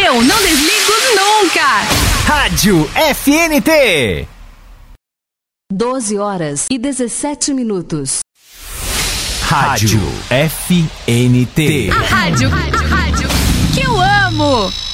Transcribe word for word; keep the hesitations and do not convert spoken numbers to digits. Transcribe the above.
Eu não desligo nunca. Rádio F N T. doze horas e dezessete minutos. Rádio F N T. A rádio, a rádio que eu amo.